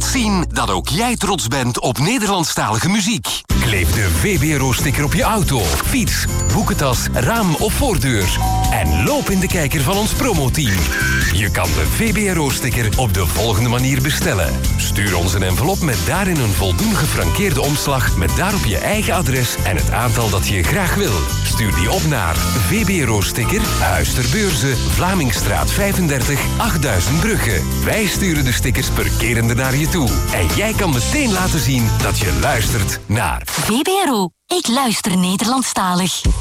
zien dat ook jij trots bent op Nederlandstalige muziek. Kleef de VBRO-sticker op je auto, fiets, boekentas, raam of voordeur. En loop in de kijker van ons promoteam. Je kan de VBRO-sticker op de volgende manier bestellen. Stuur ons een envelop met daarin een voldoende gefrankeerde omslag met daarop je eigen adres en het aantal dat je graag wil. Stuur die op naar VBRO-sticker, Huis ter Beurze, Vlamingstraat 35, 8000 Brugge. Wij sturen de stickers per kerende naar je toe. En jij kan meteen laten zien dat je luistert naar VBRO. Ik luister Nederlandstalig.